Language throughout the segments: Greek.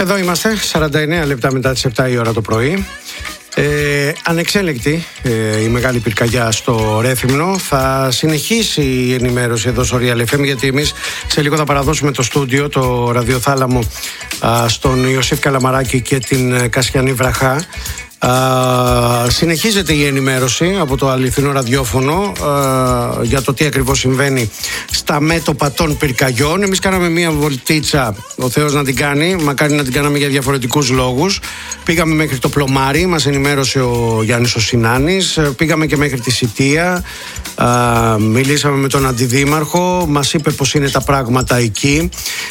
Εδώ είμαστε, 49 λεπτά μετά τις 7 η ώρα το πρωί. Ανεξέλεκτη η μεγάλη πυρκαγιά στο Ρέθυμνο. Θα συνεχίσει η ενημέρωση εδώ στο Real FM, γιατί εμείς σε λίγο θα παραδώσουμε το στούντιο, το ραδιοθάλαμο, στον Ιωσήφ Καλαμαράκη και την Κασιανή Βραχά. Συνεχίζεται η ενημέρωση από το αληθινό ραδιόφωνο για το τι ακριβώς συμβαίνει στα μέτωπα των πυρκαγιών. Εμείς κάναμε μία βολτίτσα, ο Θεός να την κάνει, μακάρι να την κάναμε για διαφορετικούς λόγους. Πήγαμε μέχρι το Πλωμάρι, μας ενημέρωσε ο Γιάννης ο Συνάνης. Πήγαμε και μέχρι τη Σιτία, μιλήσαμε με τον Αντιδήμαρχο, μας είπε πως είναι τα πράγματα εκεί.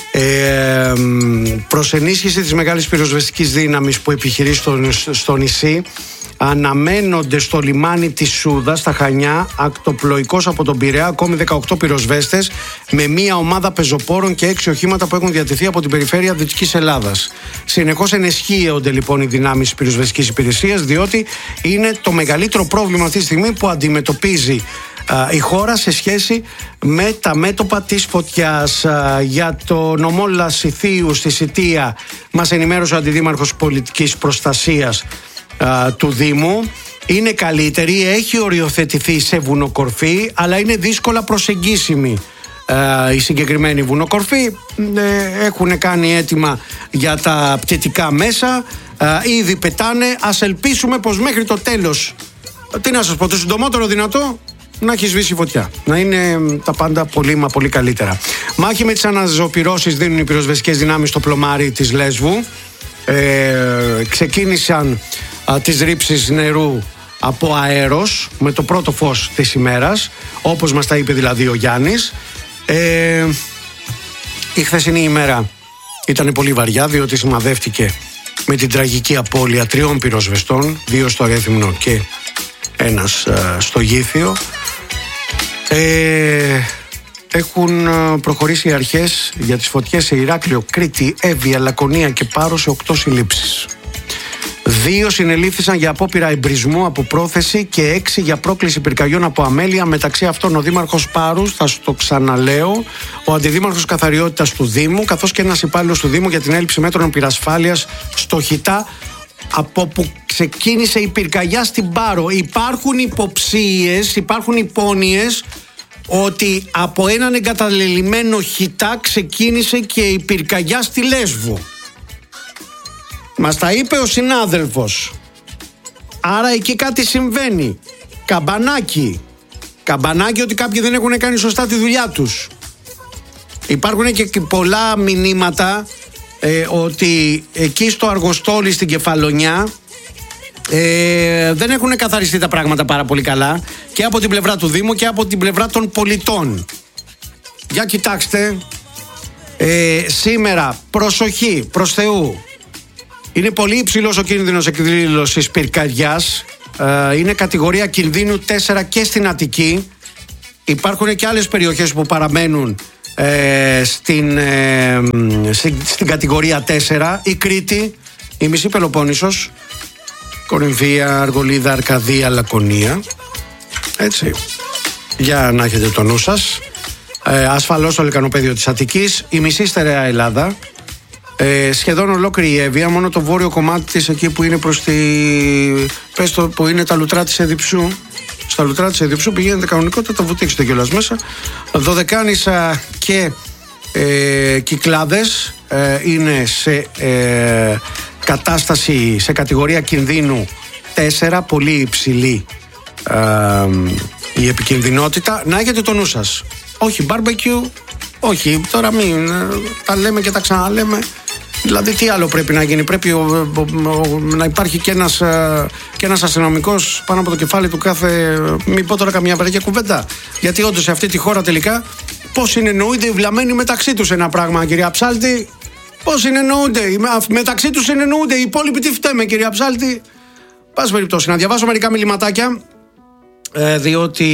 Προς ενίσχυση της μεγάλης πυροσβεστικής δύναμης που επιχειρεί στο νησί, αναμένονται στο λιμάνι της Σούδας, στα Χανιά, ακτοπλοϊκώς από τον Πειραιά, ακόμη 18 πυροσβέστες, με μία ομάδα πεζοπόρων και 6 οχήματα που έχουν διατεθεί από την περιφέρεια Δυτικής Ελλάδας. Συνεχώς ενισχύονται λοιπόν οι δυνάμεις της πυροσβεστικής υπηρεσίας, διότι είναι το μεγαλύτερο πρόβλημα αυτή τη στιγμή που αντιμετωπίζει η χώρα σε σχέση με τα μέτωπα της φωτιάς. Για το νομό Λασιθίου στη Σιτία μας ενημέρωσε ο Αντιδήμαρχος Πολιτικής Προστασίας του Δήμου. Είναι καλύτερη, έχει οριοθετηθεί σε βουνοκορφή, αλλά είναι δύσκολα προσεγγίσιμη η συγκεκριμένη βουνοκορφή. Έχουν κάνει έτοιμα για τα πτυτικά μέσα, ήδη πετάνε. Ας ελπίσουμε πως μέχρι το τέλος, τι να σας πω, το συντομότερο δυνατό να έχει σβήσει η φωτιά. Να είναι τα πάντα πολύ μα πολύ καλύτερα. Μάχη με τις αναζωπυρώσεις δίνουν οι πυροσβεστικές δυνάμεις στο Πλωμάρι της Λέσβου. Ξεκίνησαν τις ρήψεις νερού από αέρος με το πρώτο φως της ημέρας, όπως μας τα είπε δηλαδή ο Γιάννης. Η χθεσινή ημέρα ήταν πολύ βαριά, διότι σημαδεύτηκε με την τραγική απώλεια 3 πυροσβεστών, 2 στο Ρέθυμνο και 1 στο Γήθιο. Έχουν προχωρήσει οι αρχές για τις φωτιές σε Ηράκλειο, Κρήτη, Εύβοια, Λακωνία και Πάρο σε 8 συλλήψεις. 2 συνελήφθησαν για απόπειρα εμπρισμού από πρόθεση και 6 για πρόκληση πυρκαγιών από αμέλεια. Μεταξύ αυτών ο Δήμαρχος Πάρου, θα στο ξαναλέω, ο Αντιδήμαρχος Καθαριότητας του Δήμου, καθώς και ένας υπάλληλος του Δήμου για την έλλειψη μέτρων πυρασφάλειας στο Χιτά, από που ξεκίνησε η πυρκαγιά στην Πάρο. Υπάρχουν υποψίες, υπάρχουν υπόνοιες ότι από έναν εγκαταλελειμμένο Χιτά ξεκίνησε και η πυρκαγιά στη Λέσβο. Μας τα είπε ο συνάδελφος. Άρα εκεί κάτι συμβαίνει. Καμπανάκι ότι κάποιοι δεν έχουν κάνει σωστά τη δουλειά τους. Υπάρχουν και πολλά μηνύματα ότι εκεί στο Αργοστόλι στην Κεφαλονιά δεν έχουν καθαριστεί τα πράγματα πάρα πολύ καλά, και από την πλευρά του Δήμου και από την πλευρά των πολιτών. Για κοιτάξτε, σήμερα προσοχή προς Θεού, είναι πολύ υψηλός ο κίνδυνος εκδήλωσης πυρκαγιάς. Είναι κατηγορία κινδύνου 4 και στην Αττική. Υπάρχουν και άλλες περιοχές που παραμένουν στην κατηγορία 4. Η Κρήτη, η μισή Πελοπόννησος, Κορινθία, Αργολίδα, Αρκαδία, Λακωνία. Έτσι, για να έχετε το νου σας. Ασφαλώς το λεκανοπέδιο της Αττικής, η μισή στερεά Ελλάδα, σχεδόν ολόκληρη η Εύβοια, μόνο το βόρειο κομμάτι της, εκεί που είναι προς που είναι τα λουτρά της Εδιψού. Στα λουτρά της Εδιψού πηγαίνετε κανονικότητα, θα βουτήξετε κιόλας μέσα. Δωδεκάνησα και Κυκλάδες είναι σε κατάσταση, σε κατηγορία κινδύνου 4, πολύ υψηλή η επικινδυνότητα. Να έχετε το νου σας. Όχι barbecue, όχι, τώρα μην τα λέμε και τα ξαναλέμε. Δηλαδή τι άλλο πρέπει να γίνει? Πρέπει να υπάρχει και ένας αστυνομικός πάνω από το κεφάλι του κάθε, μην πω τώρα καμιά βαριά κουβέντα, γιατί όντως σε αυτή τη χώρα τελικά πώς συνεννοούνται οι βλαμμένοι μεταξύ τους ένα πράγμα, κυρία Ψάλτη? Πώς συνεννοούνται μεταξύ τους? Συνεννοούνται οι υπόλοιποι, τι φταίμε, κυρία Ψάλτη? Πάση περιπτώσει, να διαβάσω μερικά μηνυματάκια, διότι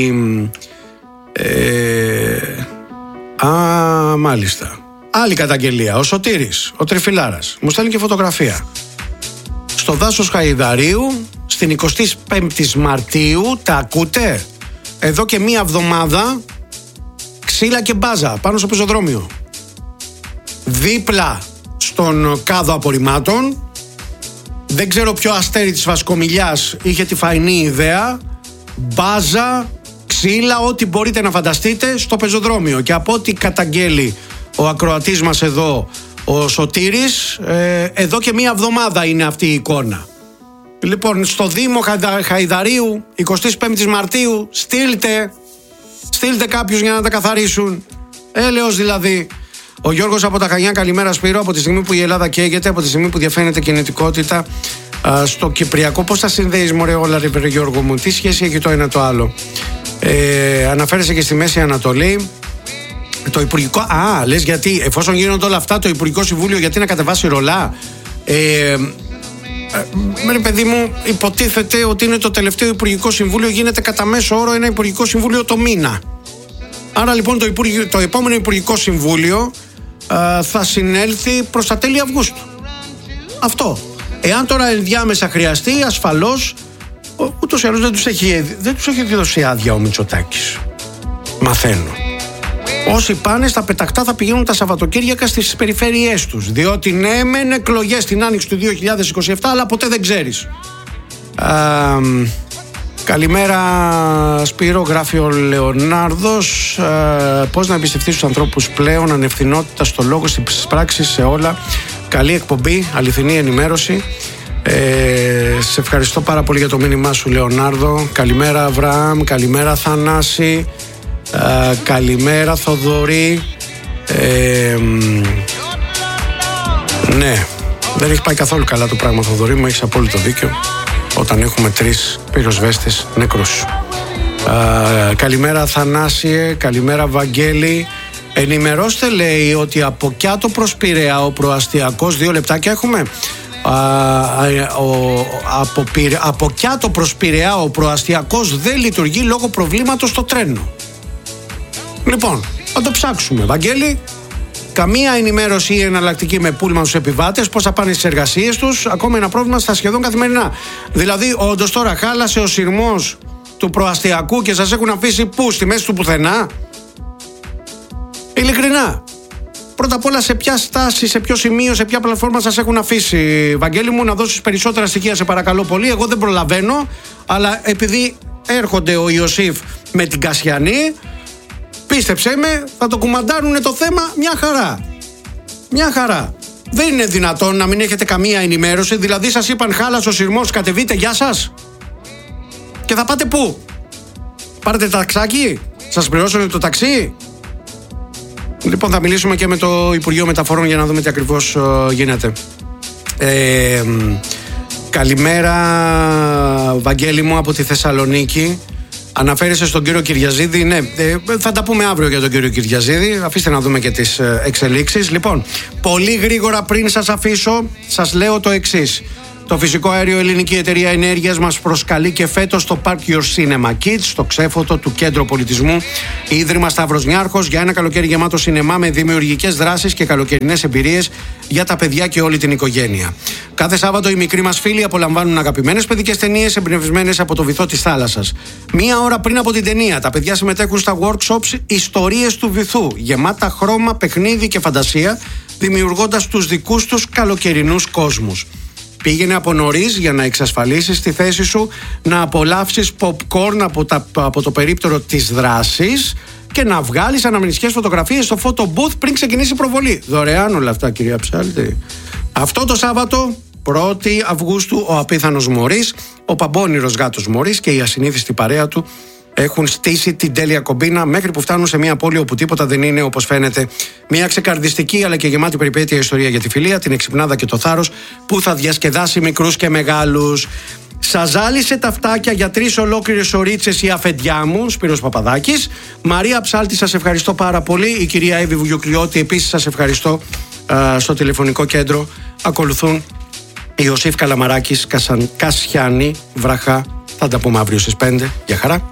μάλιστα. Άλλη καταγγελία. Ο Σωτήρης, ο Τριφυλάρας, μου στέλνει και φωτογραφία. Στο δάσος Χαϊδαρίου, στην 25η Μαρτίου, τα ακούτε? Εδώ και μία εβδομάδα, ξύλα και μπάζα πάνω στο πεζοδρόμιο. Δίπλα στον κάδο απορριμμάτων. Δεν ξέρω ποιο αστέρι της Βασκομιλιάς είχε τη φαϊνή ιδέα. Μπάζα, ξύλα, ό,τι μπορείτε να φανταστείτε στο πεζοδρόμιο. Και από ό,τι καταγγέλει ο ακροατής μας εδώ, ο Σωτήρης, εδώ και μία εβδομάδα είναι αυτή η εικόνα. Λοιπόν, στο Δήμο Χαϊδαρίου, 25 Μαρτίου, στείλτε κάποιους για να τα καθαρίσουν. Έλεος δηλαδή. Ο Γιώργος από τα Χανιά, καλημέρα Σπύρο. Από τη στιγμή που η Ελλάδα καίγεται, από τη στιγμή που διαφαίνεται κινητικότητα στο Κυπριακό, πώς θα συνδέεις μωρέ όλα ρε Γιώργο μου, τι σχέση έχει το ένα το άλλο? Αναφέρεσαι και στη Μέση Ανατολή. Το Υπουργικό. Λες γιατί, εφόσον γίνονται όλα αυτά, το Υπουργικό Συμβούλιο γιατί να κατεβάσει ρολά? Ρε παιδί μου, υποτίθεται ότι είναι το τελευταίο Υπουργικό Συμβούλιο, γίνεται κατά μέσο όρο ένα Υπουργικό Συμβούλιο το μήνα. Άρα λοιπόν το επόμενο Υπουργικό Συμβούλιο θα συνέλθει προς τα τέλη Αυγούστου. Αυτό. Εάν τώρα ενδιάμεσα χρειαστεί, ασφαλώς, ούτως ή άλλως δεν τους έχει δώσει άδεια ο Μητσοτάκης. Μαθαίνω. Όσοι πάνε στα πεταχτά θα πηγαίνουν τα Σαββατοκύριακα στις περιφέρειές τους. Διότι ναι, μεν εκλογές την άνοιξη του 2027, αλλά ποτέ δεν ξέρεις. Καλημέρα Σπύρο, γράφει ο Λεωνάρδος. Πώς να εμπιστευτείς τους ανθρώπους πλέον, ανευθυνότητα στο λόγο, στις πράξεις, σε όλα. Καλή εκπομπή, αληθινή ενημέρωση. Σε ευχαριστώ πάρα πολύ για το μήνυμά σου Λεωνάρδο. Καλημέρα Αβραάμ, καλημέρα Θανάση. Καλημέρα Θοδωρή. Ναι, δεν έχει πάει καθόλου καλά το πράγμα Θοδωρή μου, έχεις απόλυτο δίκιο. Όταν έχουμε 3 πυροσβέστες νεκρούς. Καλημέρα Θανάσιε, καλημέρα Βαγγέλη. Ενημερώστε λέει ότι από Κιάτο προς Πειραιά ο προαστιακός, 2 λεπτάκια έχουμε. Από Κιάτο προς Πειραιά ο προαστιακός δεν λειτουργεί λόγω προβλήματος στο τρένο. Λοιπόν, θα το ψάξουμε. Βαγγέλη, καμία ενημέρωση ή εναλλακτική με πούλμαν στους επιβάτες, πώς θα πάνε στις εργασίες τους, ακόμα ένα πρόβλημα στα σχεδόν καθημερινά. Δηλαδή, όντως τώρα χάλασε ο σειρμός του προαστιακού και σας έχουν αφήσει πού, στη μέση του πουθενά? Ειλικρινά. Πρώτα απ' όλα, σε ποια στάση, σε ποιο σημείο, σε ποια πλατφόρμα σας έχουν αφήσει, Βαγγέλη μου, να δώσεις περισσότερα στοιχεία, σε παρακαλώ πολύ. Εγώ δεν προλαβαίνω, αλλά επειδή έρχονται ο Ιωσήφ με την Κασιανή, πίστεψέ με, θα το κουμαντάρουνε το θέμα μια χαρά. Μια χαρά. Δεν είναι δυνατόν να μην έχετε καμία ενημέρωση. Δηλαδή σας είπαν χάλασε ο σειρμός, κατεβείτε, γεια σας. Και θα πάτε πού? Πάρετε ταξάκι? Σας πληρώσουν το ταξί? Λοιπόν, θα μιλήσουμε και με το Υπουργείο Μεταφορών για να δούμε τι ακριβώς γίνεται. Καλημέρα Βαγγέλη μου από τη Θεσσαλονίκη. Αναφέρεσαι στον κύριο Κυριαζίδη. Ναι, θα τα πούμε αύριο για τον κύριο Κυριαζίδη. Αφήστε να δούμε και τις εξελίξεις. Λοιπόν, πολύ γρήγορα πριν σας αφήσω, σας λέω το εξής. Το φυσικό αέριο Ελληνική Εταιρεία Ενέργειας μας προσκαλεί και φέτος στο Park Your Cinema Kids, στο ξέφωτο του Κέντρου Πολιτισμού Ίδρυμα Σταύρος Νιάρχος, για ένα καλοκαίρι γεμάτο σινεμά με δημιουργικές δράσεις και καλοκαιρινές εμπειρίες για τα παιδιά και όλη την οικογένεια. Κάθε Σάββατο οι μικροί μας φίλοι απολαμβάνουν αγαπημένες παιδικές ταινίες εμπνευσμένες από το βυθό της θάλασσας. Μία ώρα πριν από την ταινία, τα παιδιά συμμετέχουν στα workshops Ιστορίες του Βυθού, γεμάτα χρώμα, παιχνίδι και φαντασία, δημιουργώντας τους δικούς τους καλοκαιρινούς κόσμους. Πήγαινε από νωρίς για να εξασφαλίσεις τη θέση σου, να απολαύσεις popcorn από το περίπτερο της δράσης και να βγάλεις αναμνηστικές φωτογραφίες στο photo booth πριν ξεκινήσει η προβολή. Δωρεάν όλα αυτά, κυρία Ψάλτη. Αυτό το Σάββατο, 1η Αυγούστου, ο απίθανος Μωρίς, ο παμπώνυρος γάτος Μωρίς και η ασυνήθιστη παρέα του έχουν στήσει την τέλεια κομπίνα μέχρι που φτάνουν σε μια πόλη όπου τίποτα δεν είναι όπως φαίνεται. Μια ξεκαρδιστική αλλά και γεμάτη περιπέτεια ιστορία για τη φιλία, την εξυπνάδα και το θάρρος που θα διασκεδάσει μικρούς και μεγάλους. Σας ζάλισε τα φτάκια για 3 ολόκληρες ωρίτσες η αφεντιά μου, Σπύρος Παπαδάκης. Μαρία Ψάλτη, σας ευχαριστώ πάρα πολύ. Η κυρία Εύη Βουγιουκλιώτη, επίσης σας ευχαριστώ. Στο τηλεφωνικό κέντρο ακολουθούν Ιωσήφ Καλαμαράκης, Κασιάνη Βραχά. Θα τα πούμε αύριο στις 5. Γεια χαρά.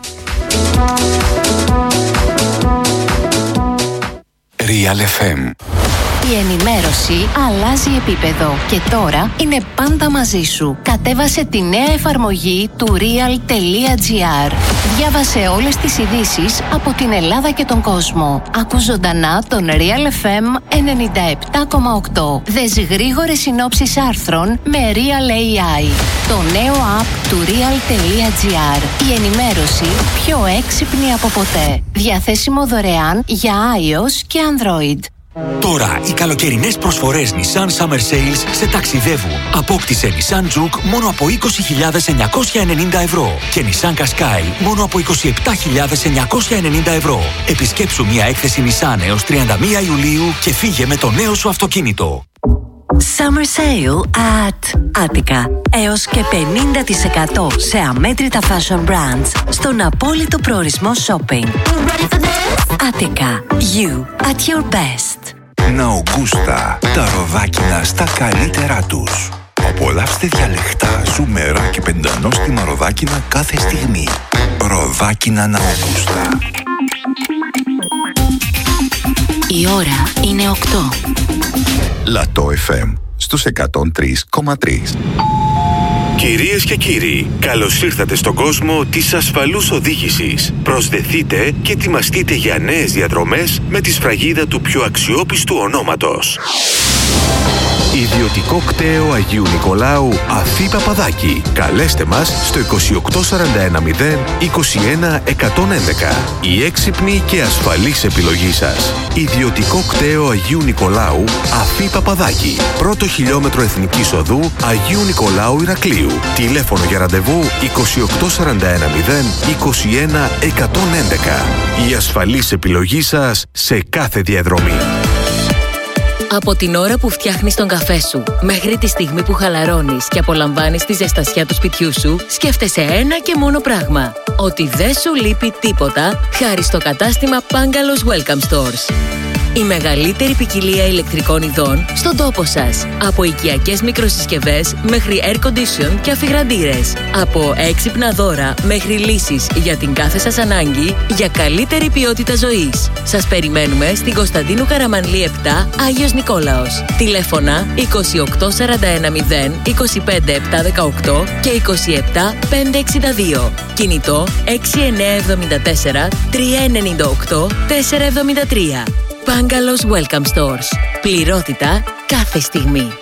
Real FM Η ενημέρωση αλλάζει επίπεδο και τώρα είναι πάντα μαζί σου. Κατέβασε τη νέα εφαρμογή του real.gr. Διάβασε όλες τις ειδήσεις από την Ελλάδα και τον κόσμο. Άκου ζωντανά τον Real FM 97,8. Δες γρήγορες συνόψεις άρθρων με Real AI. Το νέο app του real.gr. Η ενημέρωση πιο έξυπνη από ποτέ. Διαθέσιμο δωρεάν για iOS και Android. Τώρα οι καλοκαιρινές προσφορές Nissan Summer Sales σε ταξιδεύουν. Απόκτησε Nissan Juke μόνο από 20.990 ευρώ και Nissan Qashqai μόνο από 27.990 ευρώ. Επισκέψου μια έκθεση Nissan έως 31 Ιουλίου και φύγε με το νέο σου αυτοκίνητο. Summer Sale at Attica. Έως και 50% σε αμέτρητα fashion brands στον απόλυτο προορισμό shopping. Attica. You at your best. Ναουγκούστα. Τα ροδάκινα στα καλύτερά τους. Απολαύστε διαλεκτά, ζουμερά και πεντανόστιμα ροδάκινα κάθε στιγμή. Ροδάκινα Ναουγκούστα. Η ώρα είναι 8. Λατό FM στους 103,3. Κυρίες και κύριοι, καλώς ήρθατε στον κόσμο της ασφαλούς οδήγησης. Προσδεθείτε και ετοιμαστείτε για νέες διαδρομές με τη σφραγίδα του πιο αξιόπιστου ονόματος. Ιδιωτικό κτέο Αγίου Νικολάου Αφή Παπαδάκη. Καλέστε μας στο 28410 21 111. Η έξυπνη και ασφαλής επιλογή σας. Ιδιωτικό κτέο Αγίου Νικολάου Αφή Παπαδάκη. Πρώτο χιλιόμετρο Εθνικής Οδού Αγίου Νικολάου Ηρακλείου. Τηλέφωνο για ραντεβού 28410 21 111. Η ασφαλής επιλογή σας σε κάθε διαδρομή. Από την ώρα που φτιάχνεις τον καφέ σου μέχρι τη στιγμή που χαλαρώνεις και απολαμβάνεις τη ζεστασιά του σπιτιού σου, σκέφτεσαι ένα και μόνο πράγμα. Ότι δεν σου λείπει τίποτα χάρη στο κατάστημα Bungalows Welcome Stores. Η μεγαλύτερη ποικιλία ηλεκτρικών ειδών στον τόπο σας. Από οικιακές μικροσυσκευές μέχρι air condition και αφιγραντήρες. Από έξυπνα δώρα μέχρι λύσεις για την κάθε σας ανάγκη για καλύτερη ποιότητα ζωής. Σας περιμένουμε στην Κωνσταντίνου Καραμανλή 7, Άγιος Νικόλαος. Τηλέφωνα 28410 25 718 και 27 562. Κινητό 6974 398 473. Bungalows Welcome Stores. Πληρότητα κάθε στιγμή.